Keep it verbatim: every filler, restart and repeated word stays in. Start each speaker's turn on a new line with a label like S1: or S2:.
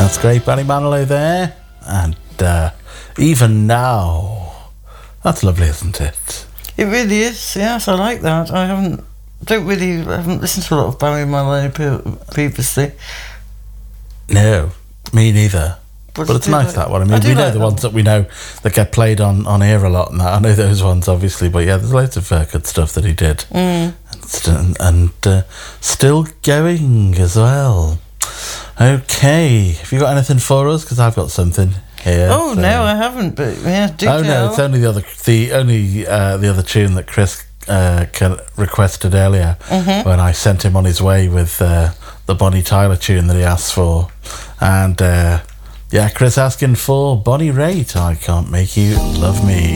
S1: That's great, Barry Manilow there. And uh, Even Now. That's lovely, isn't it?
S2: It really is, yes, I like that. I haven't, don't really, I haven't listened to a lot of Barry Manilow previously.
S1: No, me neither.
S2: But,
S1: But it's nice,
S2: like,
S1: that one. I mean,
S2: I
S1: we
S2: do
S1: know
S2: like
S1: the
S2: that
S1: ones that we know that get played on, on air a lot and that. I know those ones, obviously. But yeah, there's loads of uh, good stuff that he did.
S2: Mm.
S1: And, st- and uh, still going as well. Okay, have you got anything for us? Because I've got something here.
S2: Oh,
S1: so.
S2: no, I haven't, but yeah, do
S1: Oh,
S2: tell.
S1: no, it's only the other the only uh, the other tune that Chris uh, can, requested earlier
S2: Mm-hmm.
S1: when I sent him on his way with uh, the Bonnie Tyler tune that he asked for. And uh, yeah, Chris asking for Bonnie Raitt, I Can't Make You Love Me.